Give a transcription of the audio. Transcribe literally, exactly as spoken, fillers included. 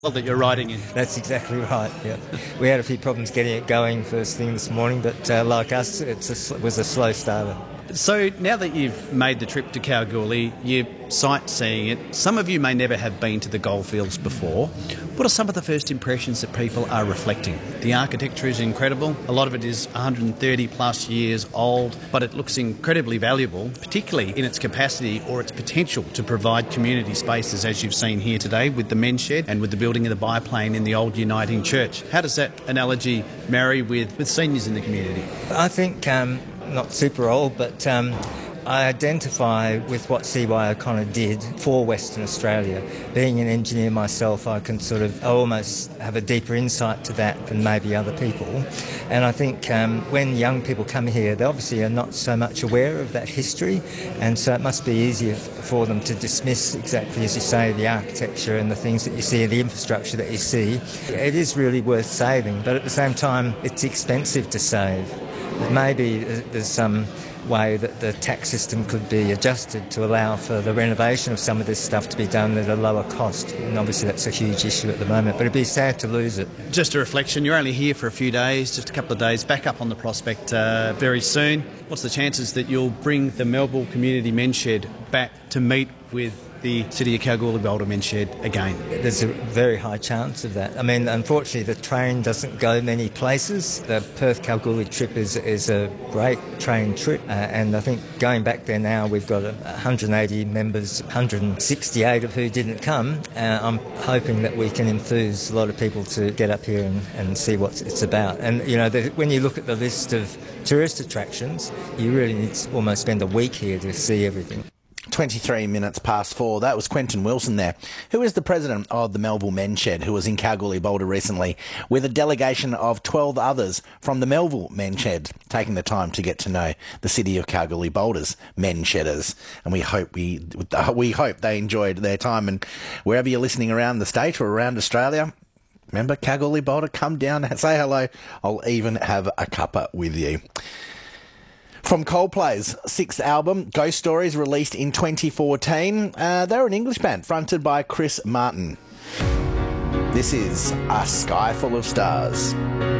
that you're riding in. That's exactly right, yeah. We had a few problems getting it going first thing this morning, but uh, like us, it's a, it was a slow starter. So now that you've made the trip to Kalgoorlie, you're sightseeing it. Some of you may never have been to the goldfields before. What are some of the first impressions that people are reflecting? The architecture is incredible. A lot of it is one hundred thirty plus years old, but it looks incredibly valuable, particularly in its capacity or its potential to provide community spaces, as you've seen here today with the men's shed and with the building of the biplane in the old Uniting Church. How does that analogy marry with, with seniors in the community? I think, um, not super old, but um, I identify with what C Y O'Connor did for Western Australia. Being an engineer myself, I can sort of I almost have a deeper insight to that than maybe other people. And I think um, when young people come here, they obviously are not so much aware of that history, and so it must be easier for them to dismiss, exactly as you say, the architecture and the things that you see, the infrastructure that you see. It is really worth saving, but at the same time, it's expensive to save. Maybe there's some way that the tax system could be adjusted to allow for the renovation of some of this stuff to be done at a lower cost. And obviously that's a huge issue at the moment, but it'd be sad to lose it. Just a reflection, you're only here for a few days, just a couple of days, back up on the prospect uh, very soon. What's the chances that you'll bring the Melville Community Men's Shed back to meet with the City of Kalgoorlie-Boulder Men's Shed again? There's a very high chance of that. I mean, unfortunately, the train doesn't go many places. The Perth-Kalgoorlie trip is is a great train trip, uh, and I think going back there now, we've got one hundred eighty members, one hundred sixty-eight of who didn't come. Uh, I'm hoping that we can enthuse a lot of people to get up here and, and see what it's about. And, you know, the, when you look at the list of tourist attractions, you really need to almost spend a week here to see everything. twenty-three minutes past four. That was Quentin Wilson there, who is the president of the Melville Men's Shed, who was in Kalgoorlie-Boulder recently with a delegation of twelve others from the Melville Men's Shed, taking the time to get to know the City of Kalgoorlie-Boulder's men's shedders. And we hope we we hope they enjoyed their time. And wherever you're listening around the state or around Australia, remember, Kalgoorlie-Boulder, come down and say hello. I'll even have a cuppa with you. From Coldplay's sixth album, Ghost Stories, released in twenty fourteen, uh, they're an English band fronted by Chris Martin. This is A Sky Full of Stars.